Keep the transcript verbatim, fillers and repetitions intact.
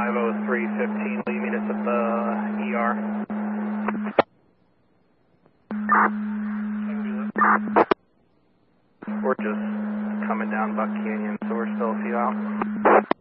five oh three fifteen, lead me to the E R. We're just coming down Buck Canyon, so we're still a few out.